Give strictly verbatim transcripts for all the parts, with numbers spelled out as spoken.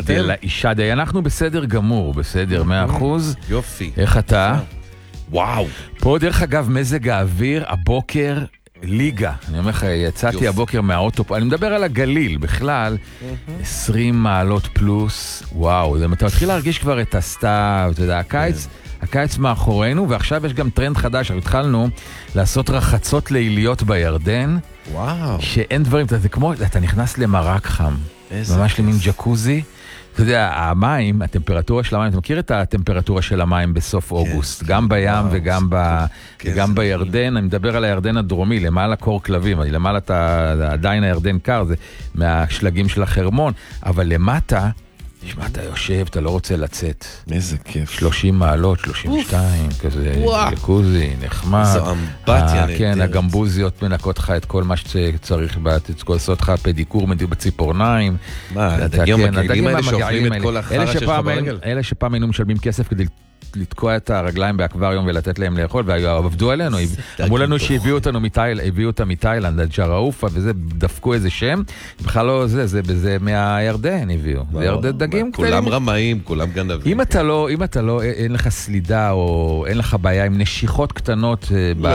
אמרתי לאישה די, אנחנו בסדר גמור, בסדר, מאה אחוז. יופי. איך אתה? וואו. פה דרך אגב מזג האוויר, הבוקר, ליגה. אני אומר לך, יצאתי הבוקר מהאוטו, אני מדבר על הגליל בכלל, עשרים מעלות פלוס, וואו, אתה מתחיל להרגיש כבר את הסתיו, אתה יודע, הקיץ, הקיץ מאחורינו, ועכשיו יש גם טרנד חדש, התחלנו לעשות רחצות ליליות בירדן, וואו. שאין דברים, זה כמו, אתה נכנס למרק חם, ממש למין ג'קוזי, אתה יודע, המים, הטמפרטורה של המים, אתה מכיר את הטמפרטורה של המים בסוף אוגוסט, גם בים וגם וגם בירדן, אני מדבר על הירדן הדרומי, למעלה קור כלבים, למעלה אתה עדיין הירדן קר, זה מהשלגים של החרמון, אבל למטה, תשמע, אתה יושב, אתה לא רוצה לצאת. איזה כיף. שלושים מעלות, שלושים ושתיים, כזה ג'קוזי, נחמד. זו אמבטיה נהדרת. כן, הגמבוזיות מנקות לך את כל מה שצריך, לעשות לך פדיקור בציפורניים. מה, הדגים המגעילים האלה שאוכלים את כל החרא שלך ברגל? אלה שפעם היינו משלמים כסף כדי לתקוע את הרגליים באקווריום ולתת להם לאכול, ועבדו עלינו, אמרו לנו שהביאו אותנו מתאילנד, הביאו אותם מתאילנד, ג'ראופה, וזה דפקו איזה שם, בכלל לא זה, זה מהירדן הביאו, זה ירדן דגים. כולם רמאים, כולם גנבים. אם אתה לא, אם אתה לא, אין לך סלידה, או אין לך בעיה עם נשיכות קטנות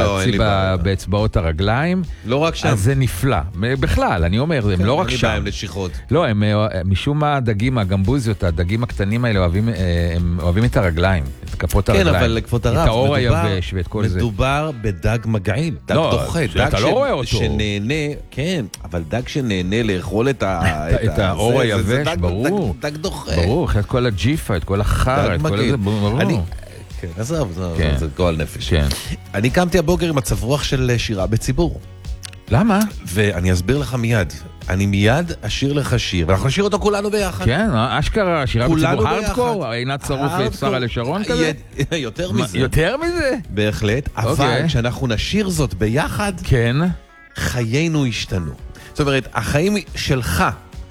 באצבעות הרגליים, לא רק שם. אז זה נפלא. בכלל, אני אומר, הם לא רק שם. אין לי נשיכות. לא, הם, משום מה הדגים, הגמבוזיות, הדגים הקטנים האלה, הם אוהבים את הרגליים. את כפות הרגליים. כן, אבל לכבוד הרב, את האור היבש ואת כל זה. מדובר בדג מגעיל, דג דוחה, דג שנהנה, כן, אבל דג שנהנה לאכול את האור היבש, ברור. דג דוחה. ברור, את כל הג'יפה, את כל החר, את כל זה, ברור. כן, עזוב, זה גועל נפש. אני קמתי הבוקר עם מצב רוח של שירה בציבור. למה? ואני אסביר לך מיד. אני מיד אשיר לך שיר, ואנחנו נשיר אותו כולנו ביחד. כן, אשכרה, שירה בציבור הארדקור, עינת שרוף ושרה לשרון כזה? יותר מזה. יותר מזה? בהחלט, אבל כשאנחנו נשיר זאת ביחד, כן. חיינו השתנו. זאת אומרת, החיים שלך,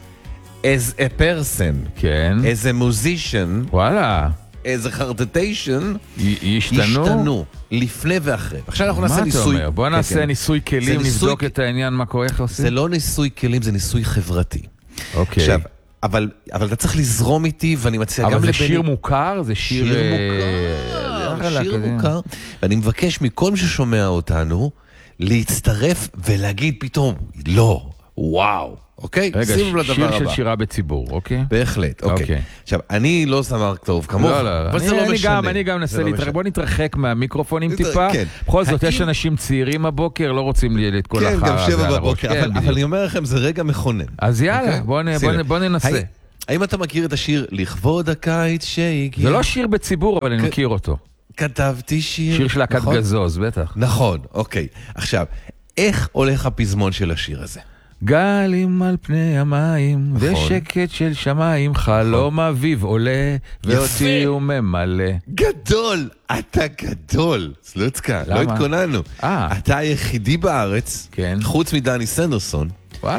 as a person, כן. as a musician, וואלה. איזה חרטטיישן, ישתנו? ישתנו, לפני ואחרי. עכשיו אנחנו נעשה ניסוי. מה אתה אומר? בוא נעשה ניסוי כלים, נבדוק את העניין, מה קורה, איך עושים? זה לא ניסוי כלים, זה ניסוי חברתי. אוקיי. עכשיו, אבל, אבל אתה צריך לזרום איתי, ואני מציע גם לבני... אבל זה שיר מוכר? זה שיר... שיר מוכר, שיר מוכר. ואני מבקש מכל מי ששומע אותנו, להצטרף ולהגיד פתאום, לא, וואו. אוקיי? רגע, שיר של שירה בציבור, אוקיי? בהחלט, אוקיי. עכשיו, אני לא זמר טוב כמוך, אבל זה לא משנה. אני גם נסה להתרחק, בוא נתרחק מהמיקרופונים טיפה. בכל זאת, יש אנשים צעירים הבוקר, לא רוצים את כל החרא. כן, גם שבע בבוקר, אבל אני אומר לכם, זה רגע מכונן. אז יאללה, בוא ננסה. האם אתה מכיר את השיר לכבוד הקיץ שהגיע? זה לא שיר בציבור, אבל אני מכיר אותו. כתבתי שיר. שיר של להקת גזוז, בטח. נכון, אוקיי. עכשיו, איך הולך הפזמון של השיר הזה? גלים על פני המים, ושקט של שמיים, חלום אביב עולה, ואותי הוא ממלא. גדול, אתה גדול. סלוצקה, לא התכוננו. אתה היחידי בארץ, חוץ מדני סנדרסון,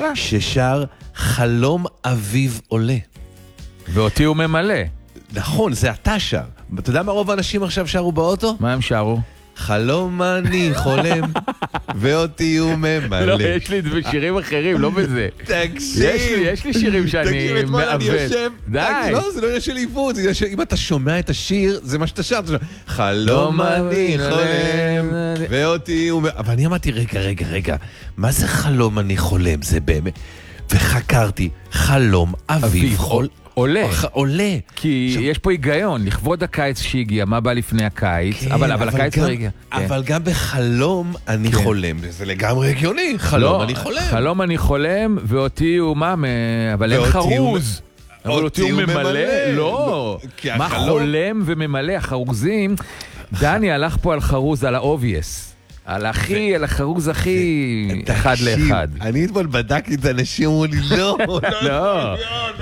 ששר חלום אביב עולה. ואותי הוא ממלא. נכון, זה אתה שר. אתה יודע מה רוב האנשים עכשיו שרו באוטו? מה הם שרו? חלום אני חולם, ואותי הוא ממלא. לא, יש לי שירים אחרים, לא בזה. תקשיב. יש לי שירים שאני מעוות. די. לא, זה לא עניין של עיוות, זה עניין של... אם אתה שומע את השיר, זה מה שאתה שר. חלום אני חולם, ואותי הוא... אבל אני אמרתי, רגע, רגע, רגע, מה זה חלום אני חולם? זה באמת... וחקרתי, חלום אביב חול... עולה. עולה. כי יש פה היגיון, לכבוד הקיץ שהגיע, מה בא לפני הקיץ, אבל הקיץ לא הגיע. אבל גם בחלום אני חולם, זה לגמרי הגיוני, חלום אני חולם. חלום אני חולם, ואותי הוא מה, אבל אין חרוז. אבל אותי הוא ממלא? לא. מה חולם וממלא, החרוזים, דני הלך פה על חרוז, על האובייס. על הכי, על החרוז הכי אחד לאחד. אני אתמול בדקתי את האנשים, אמרו לי, לא, לא,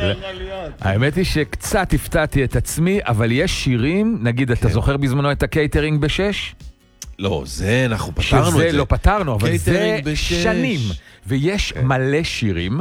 האמת היא שקצת הפתעתי את עצמי, אבל יש שירים, נגיד, אתה זוכר בזמנו את הקייטרינג בשש? לא, זה, אנחנו פתרנו את זה. שזה לא פתרנו, אבל זה שנים. ויש מלא שירים,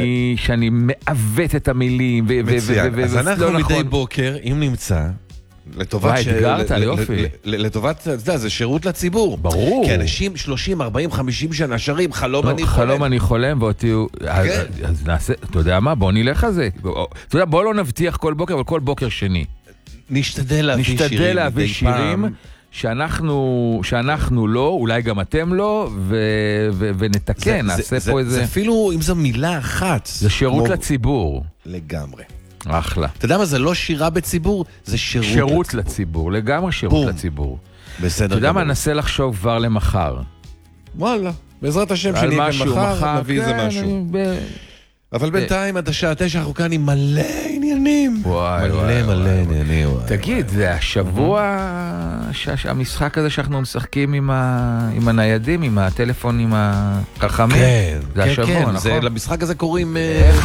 שאני מעוות את המילים. מצוין, אז אנחנו מדי בוקר, אם נמצא, לטובת... אתגרת, יופי. לטובת, אתה יודע, זה שירות לציבור. ברור. כי אנשים שלושים, ארבעים, חמישים שנה שרים, חלום אני חולם. חלום אני חולם, ואותי... אז נעשה, אתה יודע מה, בוא נלך על זה. אתה יודע, בוא לא נבטיח כל בוקר, אבל כל בוקר שני. נשתדל להביא שירים. נשתדל להביא שירים. שאנחנו, שאנחנו לא, אולי גם אתם לא, ו, ו, ונתקן, נעשה פה איזה... זה אפילו, אם זו מילה אחת. זה שירות לציבור. לגמרי. אחלה. אתה יודע מה, זה לא שירה בציבור, זה שירות, שירות לציבור. לגמרי שירות לציבור. בסדר. אתה יודע מה, ננסה לחשוב כבר למחר. וואלה, בעזרת השם שנהיה במחר, נביא איזה משהו. אבל בינתיים עד השעה תשע אנחנו כאן עם מלא עניינים. וואי מלא וואי מלא וואי. עניינים. תגיד, זה השבוע המשחק הזה שאנחנו משחקים עם ה- עם הניידים, עם הטלפונים החכמים? כן, זה כן, השבוע, כן. נכון? זה- למשחק הזה קוראים...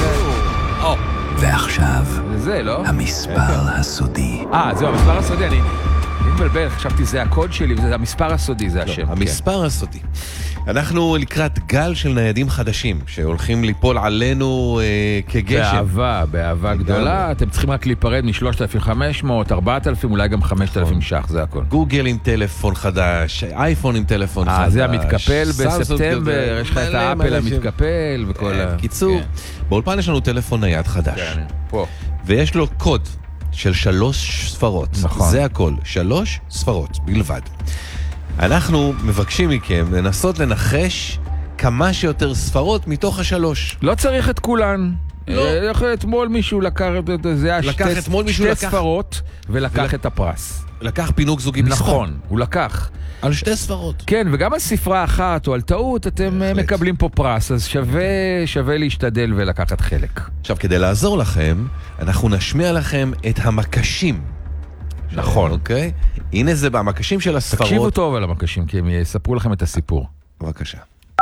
ועכשיו, זה, לא? המספר הסודי. אה, זהו, המספר הסודי, אני מתבלבל, חשבתי זה הקוד שלי, זה המספר הסודי, זה השם. המספר הסודי. אנחנו לקראת גל של ניידים חדשים, שהולכים ליפול עלינו אה, כגשם. באהבה, באהבה גדולה, אתם צריכים רק להיפרד מ-שלושת אלפים וחמש מאות, ארבעת אלפים, אולי גם חמשת אלפים שח, זה הכל. גוגל עם טלפון חדש, אייפון עם טלפון חדש. אה, זה המתקפל סמסונג בספטמבר, כזה, יש לך את מלא, האפל מלא המתקפל וכל ה... קיצור, באולפן יש לנו טלפון נייד חדש, כן, פה. ויש לו קוד של שלוש ספרות. נכון. זה הכל, שלוש ספרות בלבד. אנחנו מבקשים מכם לנסות לנחש כמה שיותר ספרות מתוך השלוש. לא צריך את כולן. לא. אה, אתמול מישהו לקח את זה, זה היה לקח, שתי- אתמול מישהו שתי לקח- ספרות, ולקח ולק- את הפרס. לקח פינוק זוגי מספר. נכון, הוא לקח. על שתי ספרות. כן, וגם על ספרה אחת או על טעות, אתם אה, בהחלט. מקבלים פה פרס, אז שווה, שווה להשתדל ולקחת חלק. עכשיו, כדי לעזור לכם, אנחנו נשמיע לכם את המקשים. נכון. אוקיי? הנה זה במקשים של הספרות. תקשיבו טוב על המקשים, כי הם יספרו לכם את הסיפור. בבקשה.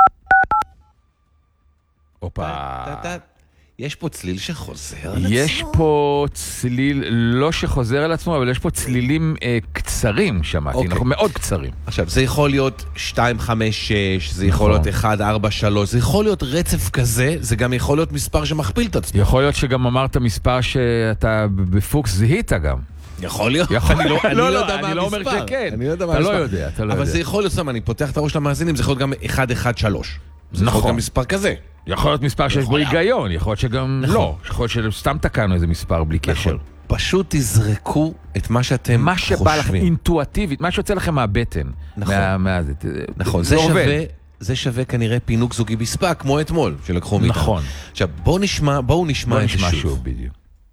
הופה. יש פה צליל שחוזר על עצמו. יש פה צליל, לא שחוזר על עצמו, אבל יש פה צלילים אה, קצרים, שמעתי, אוקיי. נכון, מאוד קצרים. עכשיו, זה יכול להיות שתיים, חמש, שש, זה יכול נכון. להיות אחת, ארבע, שלוש, זה יכול להיות רצף כזה, זה גם יכול להיות מספר שמכפיל את עצמו. יכול להיות שגם אמרת מספר שאתה בפוקס זיהית גם. יכול להיות. יכול- אני לא- אני לא, לא לא, יודע מה אני לא אומר המספר. שכן. אני לא יודע מה אתה לא המספר. יודע, אתה לא אבל יודע. זה יכול להיות, סתם, אני פותח את הראש למאזינים, זה יכול להיות גם אחת, אחת, שלוש. זה יכול נכון. להיות גם מספר כזה. יכול להיות מספר שיש בו יכול היגיון, יכול להיות שגם נכון. לא. יכול להיות שסתם תקענו איזה מספר בלי קשר. נכון. פשוט תזרקו את מה שאתם מה שבא לכם, חושבים. אינטואטיבית, מה שיוצא לכם מהבטן. נכון. מה- מה זה, נכון, זה זה עובד. שווה, זה שווה כנראה פינוק זוגי בספק, כמו אתמול, שלקחו מאיתנו. נכון. עכשיו, בואו נשמע, בואו נשמע בוא את זה נשמע שוב. שוב, בדיוק.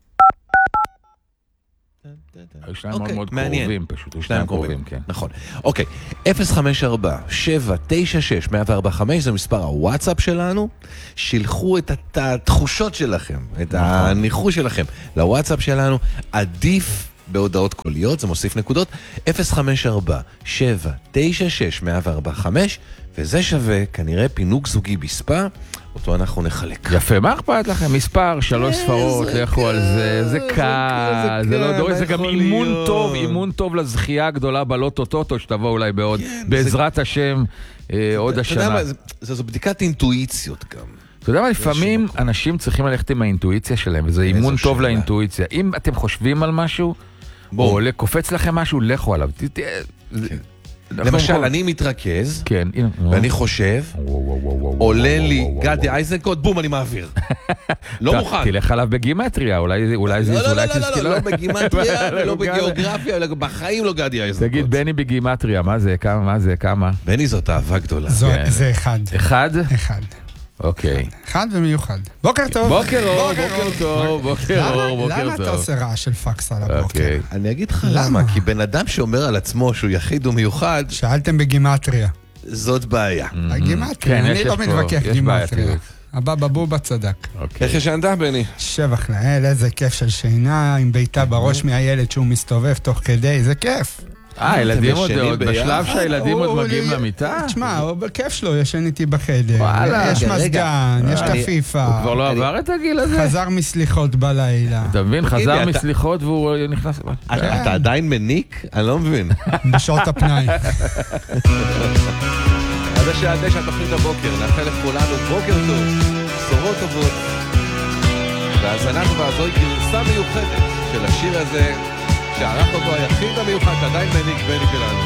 היו שניים מאוד אוקיי, מאוד מעניין. קרובים פשוט, היו שניים שניים קרובים, קרובים, כן. נכון. אוקיי, אפס חמש ארבע שבע תשע שש מאה ארבע חמש זה מספר הוואטסאפ שלנו. שילחו את הת- התחושות שלכם, את הניחוש שלכם לוואטסאפ שלנו. עדיף בהודעות קוליות, זה מוסיף נקודות. אפס חמש ארבע שבע תשע שש מאה ארבע חמש, וזה שווה כנראה פינוק זוגי בספה, אותו אנחנו נחלק. יפה, מה אכפת לכם? מספר, שלוש ספרות, זה לכו על זה, זה קל, קל, זה זה לא קל, דורש, מה זה גם יכול אימון להיות? טוב, אימון טוב לזכייה הגדולה בלוטו טוטו, שתבוא אולי בעוד, כן, בעזרת השם, אה, עוד אתה יודע השנה. מה, זה- זה- זו בדיקת אינטואיציות גם. אתה יודע מה, לפעמים מקום. אנשים צריכים ללכת עם האינטואיציה שלהם, וזה אימון טוב שאלה. לאינטואיציה. אם אתם חושבים על משהו, בואו. או עולה- קופץ לכם משהו, לכו עליו. ת- ת- זה- אנחנו למשל, יכול- אני מתרכז, כן, הנה. ואני חושב, וואו, וואו, וואו, וואו, עולה וואו, לי וואו, גדי וואו. איזנקוט, בום, אני מעביר. לא ת- מוכן. תלך עליו בגימטריה, אולי אולי זה... לא, לא, אולי לא, לא, תזכיר- לא, לא בגימטריה לא, ולא לא, בגיאוגרפיה, אלא בחיים לא גדי איזנקוט. תגיד, בני בגימטריה, מה זה, כמה, מה זה, כמה? בני זאת אהבה גדולה. זו- כן. זה אחד. אחד? אחד. אוקיי. אחד ומיוחד. בוקר טוב. בוקר אור, בוקר טוב, בוקר למה- אור, בוקר למה אתה טוב. עושה רעש של פקס על הבוקר? אוקיי. אני אגיד לך למה? למה, כי בן אדם שאומר על עצמו שהוא יחיד ומיוחד, שאלתם בגימטריה. זאת בעיה. הגימטריה, כן, יש- אני לא יש פה- מתווכח יש גימטריה. בעייתיות. הבבא בובה צדק. אוקיי. איך ישנת, בני? שבח לאל, איזה כיף של שינה, עם ביתה בראש מהילד שהוא מסתובב תוך כדי, איזה כיף. אה, ילדים עוד, ישנים עוד ביחד? בשלב שהילדים הוא- עוד מגיעים הוא- למיטה? תשמע, הוא בכיף שלו, ישן איתי בחדר. וואלה. יש רגע, רגע. מזגן, יש אני- כפיפה. הוא כבר לא אני- עבר את הגיל הזה? חזר מסליחות בלילה. אתה מבין, תגיד חזר לי, אתה- מסליחות והוא נכנס... אתה אתה עדיין מניק? אני לא מבין. בשעות הפנאי. עד השעה תשע תוכנית הבוקר, נאחל לכולנו בוקר טוב, בשורות טובות, והאזנה טובה, זוהי גרסה מיוחדת של השיר הזה, שערך אותו היחיד המיוחד שעדיין מניק בני שלנו.